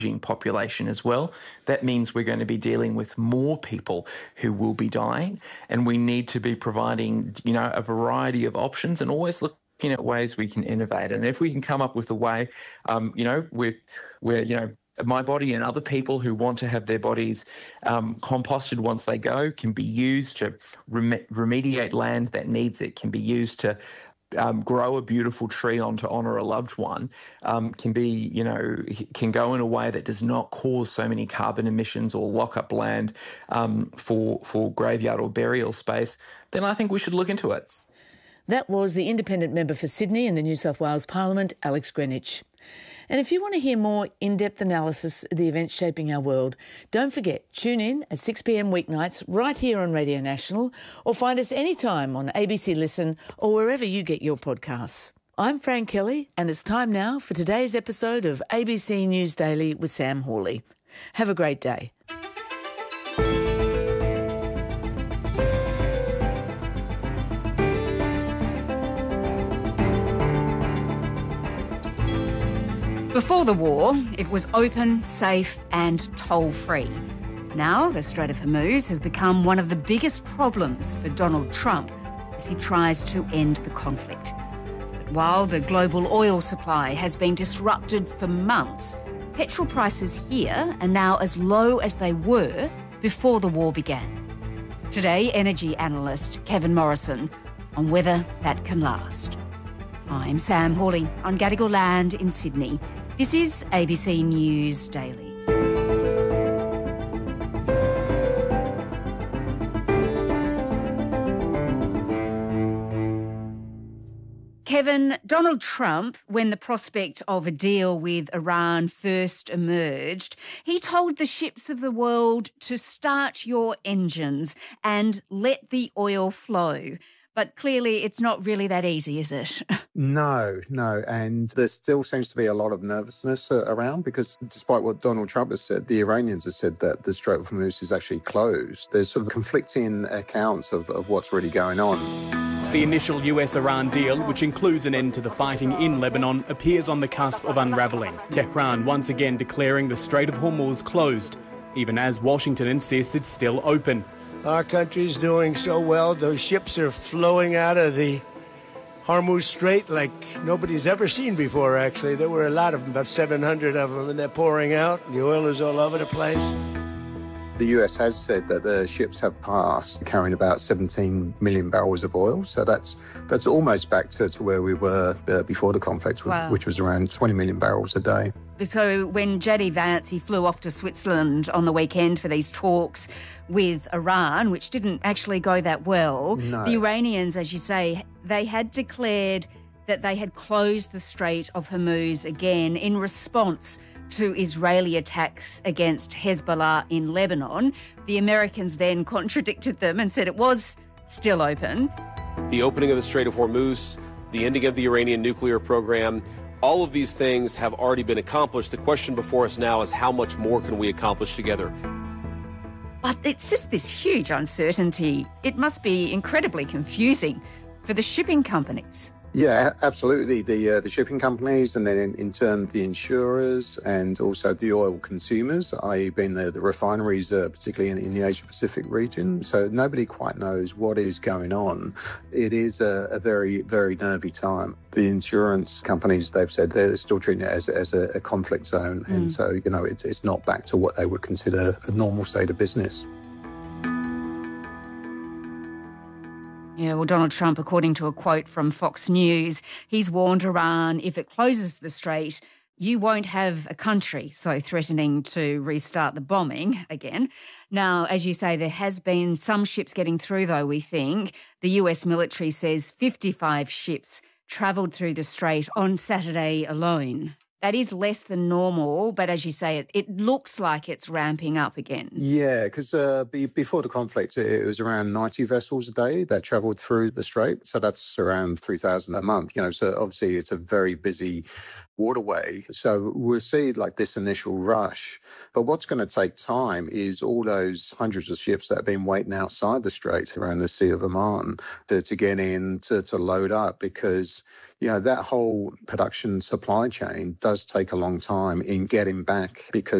population as well. That means we're going to be dealing with more people who will be dying, and we need to be providing, a variety of options and always looking at ways we can innovate. And if we can come up with a way, where my body and other people who want to have their bodies composted once they go can be used to remediate land that needs it, can be used to grow a beautiful tree on to honour a loved one, can go in a way that does not cause so many carbon emissions or lock up land for graveyard or burial space, then I think we should look into it. That was the independent member for Sydney in the New South Wales Parliament, Alex Greenwich. And if you want to hear more in-depth analysis of the events shaping our world, don't forget, tune in at 6 p.m. weeknights right here on Radio National, or find us anytime on ABC Listen or wherever you get your podcasts. I'm Fran Kelly, and it's time now for today's episode of ABC News Daily with Sam Hawley. Have a great day. Before the war, it was open, safe and toll-free. Now, the Strait of Hormuz has become one of the biggest problems for Donald Trump as he tries to end the conflict. But while the global oil supply has been disrupted for months, petrol prices here are now as low as they were before the war began. Today, energy analyst Kevin Morrison on whether that can last. I'm Sam Hawley on Gadigal land in Sydney. This is ABC News Daily. Kevin, Donald Trump, when the prospect of a deal with Iran first emerged, he told the ships of the world to start your engines and let the oil flow. But clearly it's not really that easy, is it? No. And there still seems to be a lot of nervousness around because despite what Donald Trump has said, the Iranians have said that the Strait of Hormuz is actually closed. There's sort of conflicting accounts of what's really going on. The initial US-Iran deal, which includes an end to the fighting in Lebanon, appears on the cusp of unravelling. Tehran once again declaring the Strait of Hormuz closed, even as Washington insists it's still open. Our country's doing so well. Those ships are flowing out of the Hormuz Strait like nobody's ever seen before, actually. There were a lot of them, about 700 of them, and they're pouring out. The oil is all over the place. The US has said that the ships have passed carrying about 17 million barrels of oil. So that's almost back to where we were before the conflict, wow, which was around 20 million barrels a day. So when J.D. Vance, he flew off to Switzerland on the weekend for these talks with Iran, which didn't actually go that well. No. The Iranians, as you say, they had declared that they had closed the Strait of Hormuz again in response to Israeli attacks against Hezbollah in Lebanon. The Americans then contradicted them and said it was still open. The opening of the Strait of Hormuz, the ending of the Iranian nuclear program, all of these things have already been accomplished. The question before us now is how much more can we accomplish together? But it's just this huge uncertainty. It must be incredibly confusing for the shipping companies. Yeah, absolutely. The shipping companies and then in turn the insurers and also the oil consumers, i.e. being the refineries, particularly in the Asia-Pacific region. So nobody quite knows what is going on. It is a very, very nervy time. The insurance companies, they've said they're still treating it as a conflict zone. And so, it's not back to what they would consider a normal state of business. Yeah, well, Donald Trump, according to a quote from Fox News, he's warned Iran if it closes the strait, you won't have a country, so threatening to restart the bombing again. Now, as you say, there has been some ships getting through, though, we think. The US military says 55 ships travelled through the strait on Saturday alone. That is less than normal, but as you say, it looks like it's ramping up again. Yeah, because before the conflict, it was around 90 vessels a day that travelled through the strait. So that's around 3,000 a month. So obviously it's a very busy waterway. So we'll see like this initial rush. But what's going to take time is all those hundreds of ships that have been waiting outside the Strait around the Sea of Oman to get in to load up, because that whole production supply chain does take a long time in getting back, because